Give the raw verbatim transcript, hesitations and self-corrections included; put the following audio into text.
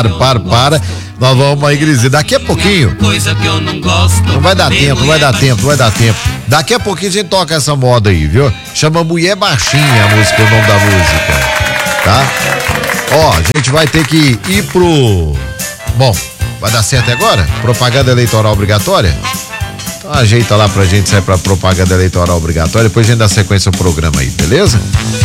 para, para. Nós vamos aí, Grisinha. Daqui a pouquinho. Coisa que eu não gosto. Não vai dar tempo, não vai dar tempo, não vai dar tempo. Daqui a pouquinho a gente toca essa moda aí, viu? Chama Mulher Baixinha a música, o nome da música. Tá? Ó, a gente vai ter que ir pro. Bom, vai dar certo agora? Propaganda eleitoral obrigatória? Então ajeita lá pra gente sair pra propaganda eleitoral obrigatória. Depois a gente dá sequência ao programa aí, beleza?